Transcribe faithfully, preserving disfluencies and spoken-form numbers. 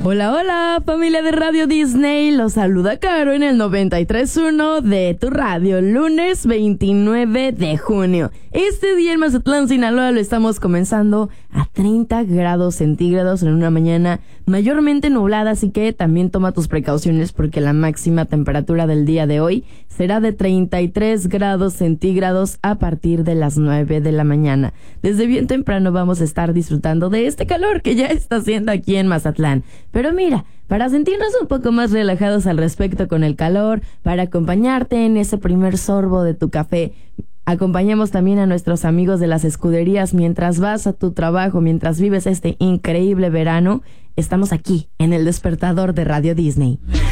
Hola, hola, familia de Radio Disney. Los saluda Caro en el noventa y tres punto uno de tu radio, lunes veintinueve de junio. Este día en Mazatlán, Sinaloa, lo estamos comenzando a treinta grados centígrados en una mañana mayormente nublada, así que también toma tus precauciones porque la máxima temperatura del día de hoy será de treinta y tres grados centígrados a partir de las nueve de la mañana. Desde bien temprano vamos a estar disfrutando de este calor que ya está haciendo aquí en Mazatlán. Pero mira, para sentirnos un poco más relajados al respecto con el calor, para acompañarte en ese primer sorbo de tu café, acompañamos también a nuestros amigos de las escuderías mientras vas a tu trabajo, mientras vives este increíble verano. Estamos aquí en el despertador de Radio Disney.